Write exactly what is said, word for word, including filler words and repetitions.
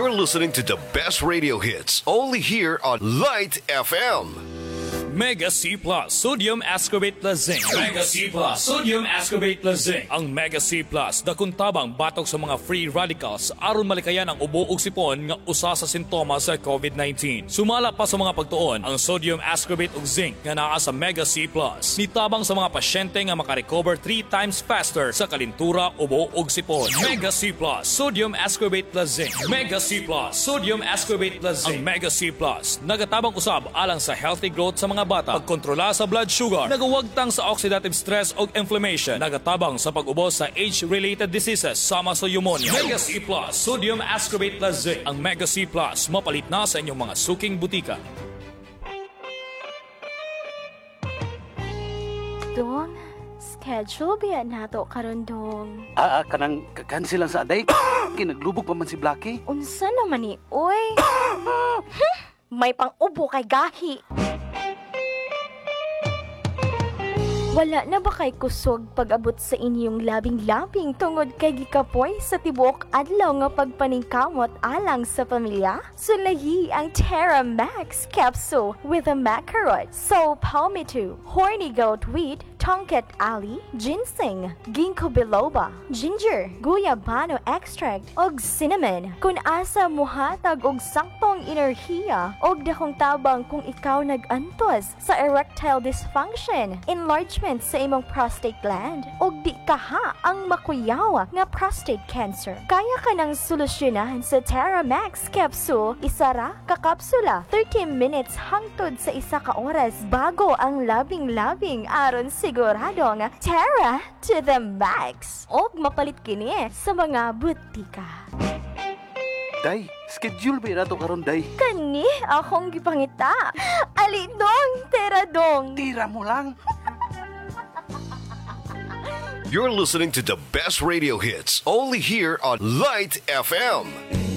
You're listening to the best radio hits only here on Light F M. Mega C Plus Sodium Ascorbate plus Zinc. Mega C Plus Sodium Ascorbate plus Zinc. Ang Mega C Plus dakuntabang batok sa mga free radicals aron malikayan ang ubo ug sipon nga usa sa sintomas sa COVID nineteen. Sumala pa sa mga pagtuon ang Sodium Ascorbate ug Zinc nga naa sa Mega C Plus. Nitabang sa mga pasyente nga makarecover three times faster sa kalintura, ubo ug sipon. Mega C Plus Sodium Ascorbate plus Zinc. Mega C Plus Sodium Ascorbate plus Zinc. Ang Mega C Plus nagatabang usab alang sa healthy growth sa mga bata, pagkontrola sa blood sugar, nagawagtang sa oxidative stress o inflammation, nagatabang sa pag-ubos sa age-related diseases sama sa pneumonia. Mega C Plus Sodium Ascorbate plus Zinc. Ang Mega C Plus mapalit na sa inyong mga suking butika. Dong, schedule ba nato karon dong? Ah, ah kanang cancel lang sa aday. Kinaglubog pa man si Blackie. Unsa naman ni oy? May pang-ubo kay gahi. Wala na ba kay kusog pag-abot sa inyong labing-labing tungod kay gikapoy sa tibuok adlaw nga pagpaningkamot alang sa pamilya? Sulayi ang Terra Max Capsule with a macarot, so palmitu, horny goat wheat, Tonkat Ali, ginseng, ginkgo biloba, ginger, guyabano extract, og cinnamon. Kung asa muhatag og saktong enerhiya og dakong tabang kung ikaw nag-antos sa erectile dysfunction, enlargement sa imong prostate gland, og di kaha ang makuyaw nga prostate cancer. Kaya ka nang solusyonahan sa Terra Max Capsule, isara ka kapsula, thirty minutes hangtod sa isa ka oras bago ang labing-labing aron siguradong Terra to the max. Og mapalit kini sa mga butika. Day, schedule ba nato karon day? Kani akong gipangita. Ali dong, Terra dong. Tira mo lang. You're listening to the best radio hits only here on Light F M.